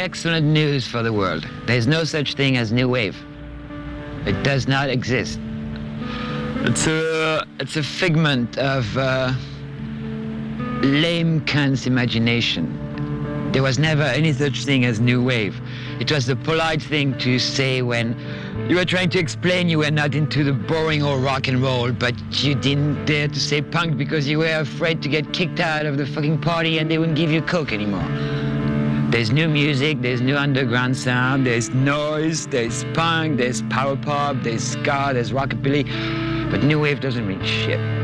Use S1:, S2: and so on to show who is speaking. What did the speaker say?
S1: excellent news for the world. There's no such thing as new wave. It does not exist. It's a figment of lame Kant's imagination. There was never any such thing as new wave. It was the polite thing to say when you were trying to explain you were not into the boring old rock and roll, but you didn't dare to say punk because you were afraid to get kicked out of the fucking party and they wouldn't give you Coke anymore. There's new music, there's new underground sound, there's noise, there's punk, there's power pop, there's ska, there's rockabilly, but new wave doesn't mean shit.